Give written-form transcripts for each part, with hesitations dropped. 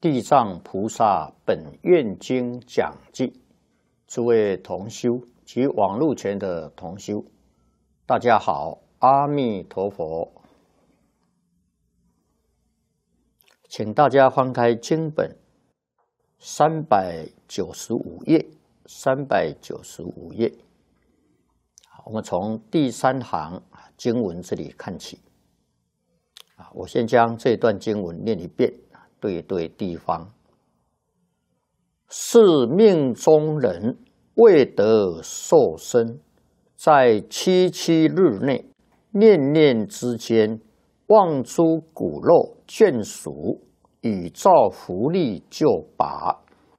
地藏菩萨本愿经讲记，诸位同修及网络前的同修，大家好，阿弥陀佛。请大家翻开经本395页，395页。我们从第3行经文这里看起。我先将这段经文念一遍，对对地方。是命中人未得受身，在7日内，念念之间，望诸骨肉眷属，以造福利就拔。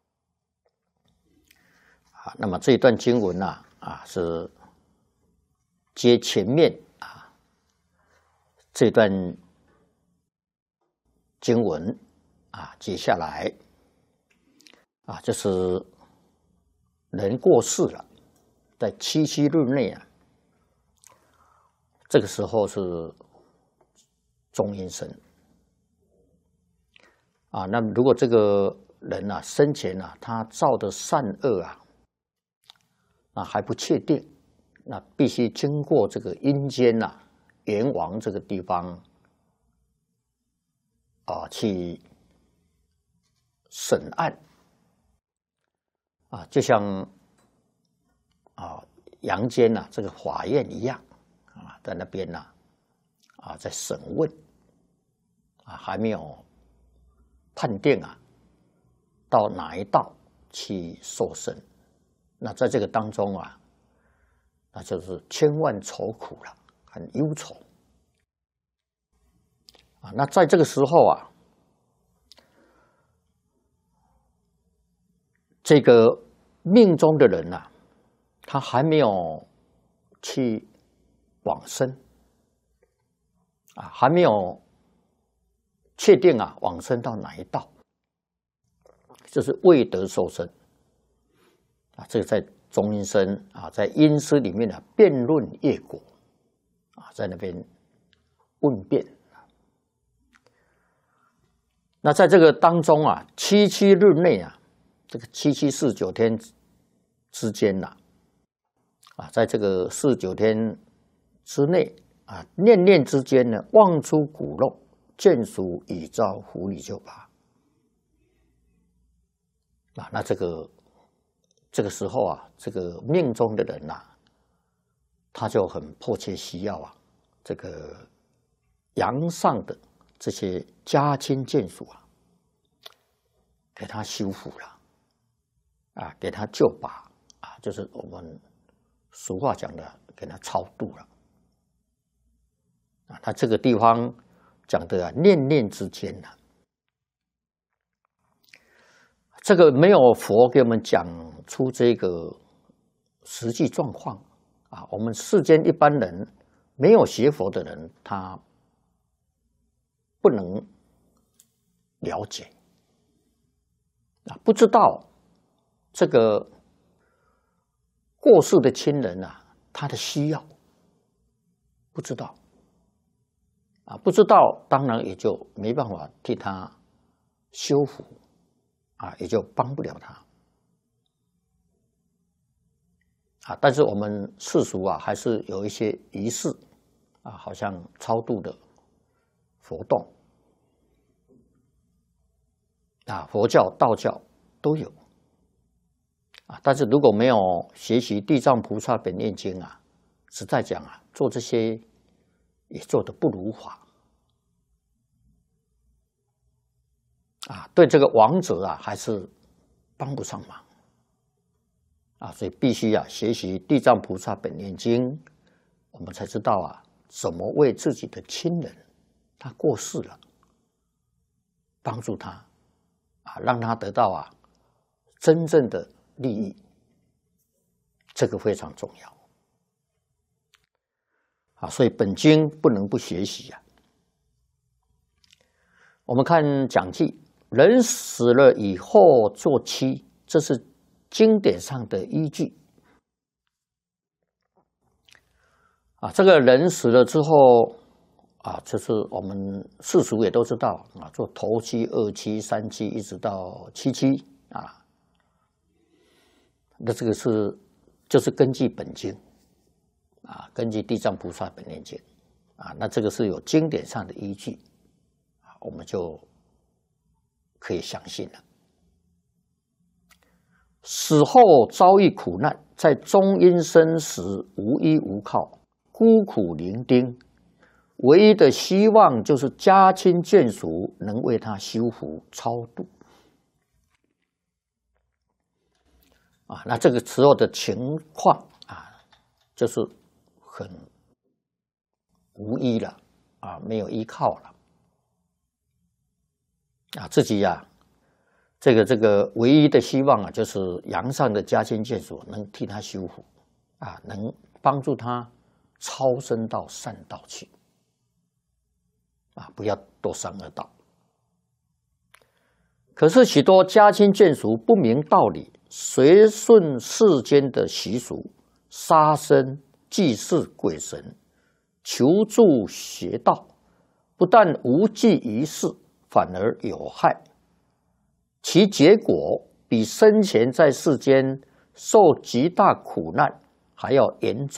那么这一段经文是接前面这段经文接下来就是人过世了，在7日内这个时候是中阴身那么如果这个人生前他造的善恶还不确定，那必须经过这个阴间阎王这个地方去审案就像阳间这个法院一样在那边在审问还没有判定到哪一道去受审。那在这个当中那就是千万愁苦了，很忧愁那在这个时候这个命中的人他还没有去往生还没有确定往生到哪一道，就是未得受身这个在中阴身在阴司里面辩论业果在那边问辩。那在这个当中7日内这个749天之间在这个49天之内念念之间呢，望诸骨肉眷属，以造福利就拔那这个时候这个命中的人他就很迫切需要这个阳上的这些家亲眷属给他修复了给他救拔就是我们俗话讲的给他超度了他这个地方讲的念念之间这个没有佛给我们讲出这个实际状况我们世间一般人没有学佛的人，他不能了解不知道这个过世的亲人他的需要，不知道不知道，当然也就没办法替他修复也就帮不了他但是我们世俗还是有一些仪式好像超度的活动佛教、道教都有但是如果没有学习地藏菩萨本愿经实在讲做这些也做得不如法对这个亡者还是帮不上忙所以必须学习地藏菩萨本愿经，我们才知道怎么为自己的亲人他过世了，帮助他让他得到真正的利益，这个非常重要所以本经不能不学习我们看讲记，人死了以后做七，这是经典上的依据这个人死了之后啊，就是我们世俗也都知道啊，做头七、二七、三七，一直到七七啊。那这个就是根据本经啊，根据地藏菩萨本愿经啊，那这个是有经典上的依据啊，我们就可以相信了。死后遭遇苦难，在中阴身时无依无靠，孤苦伶仃，唯一的希望就是家亲眷属能为他修福超度。啊，那这个时候的情况啊，就是很无依了啊，没有依靠了啊，自己呀，这个唯一的希望啊，就是阳上的家亲眷属能替他修福啊，能帮助他超生到善道去啊，不要堕三恶道。可是许多家亲眷属不明道理，随顺世间的习俗，杀生、祭祀鬼神，求助邪道，不但无济于事，反而有害。其结果比生前在世间受极大苦难还要严重。